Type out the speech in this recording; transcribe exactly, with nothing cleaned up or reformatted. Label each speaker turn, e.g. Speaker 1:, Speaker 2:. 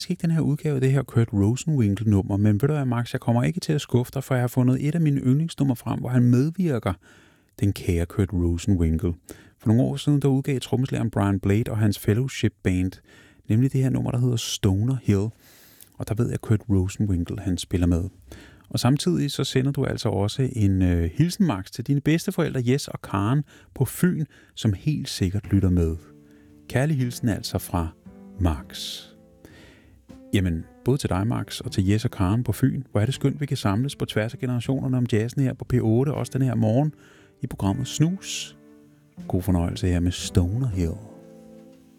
Speaker 1: ikke den her udgave af det her Kurt Rosenwinkel-nummer, men ved du hvad, Max, jeg kommer ikke til at skuffe dig, for jeg har fundet et af mine yndlingsnummer frem, hvor han medvirker, den kære Kurt Rosenwinkel. For nogle år siden, der udgav trommeslageren Brian Blade og hans Fellowship Band, nemlig det her nummer, der hedder Stoner Hill. Og der ved jeg, at Kurt Rosenwinkel, han spiller med. Og samtidig så sender du altså også en øh, hilsen, Max, til dine bedsteforældre Jes og Karen på Fyn, som helt sikkert lytter med. Kærlig hilsen altså fra Max. Jamen, både til dig, Max, og til Jes og Karen på Fyn, hvor er det skønt, vi kan samles på tværs af generationerne om jazzen her på P otte, også den her morgen i programmet Snus. God fornøjelse her med Stoner Hill.